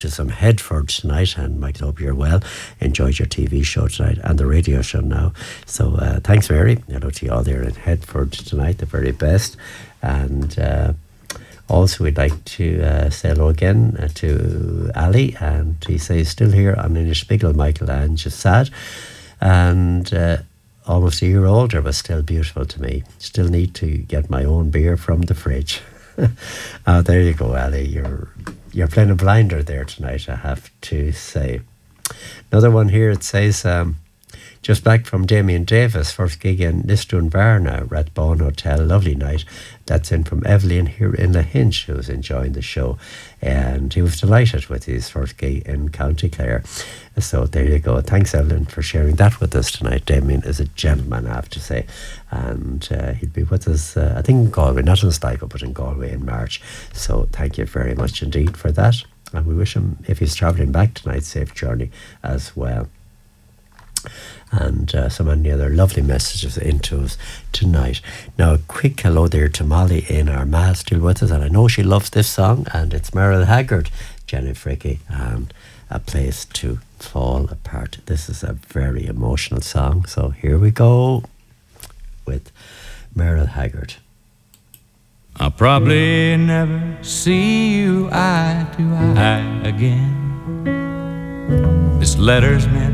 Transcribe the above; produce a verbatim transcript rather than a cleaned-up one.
to some Headford tonight, and Michael, hope you're well. Enjoyed your T V show tonight and the radio show now. So uh, thanks, Mary. Hello to you all there in Headford tonight, the very best. And uh, also, we'd like to uh, say hello again uh, to Ali, and he says still here on Inishbigel, Michael, and just sad, and uh, almost a year older, but still beautiful to me. Still need to get my own beer from the fridge. Oh, there you go, Ali. You're you're playing a blinder there tonight, I have to say. Another one here, it says, um, just back from Damien Davis, first gig in Listowel Bar now, Rathbone Hotel, lovely night. That's in from Evelyn here in Lahinch, who's enjoying the show. And he was delighted with his first gig in County Clare. So there you go. Thanks, Evelyn, for sharing that with us tonight. Damien is a gentleman, I have to say. And uh, he'll be with us, uh, I think in Galway, not in Sligo, but in Galway in March. So thank you very much indeed for that. And we wish him, if he's travelling back tonight, safe journey as well. And uh, so many other lovely messages into us tonight. Now, a quick hello there to Molly in Armagh, still with us, and I know she loves this song, and it's Merle Haggard, Jenny Fricky, and A Place to Fall Apart. This is a very emotional song, so here we go with Merle Haggard. I'll probably never see you eye to eye again. This letter's meant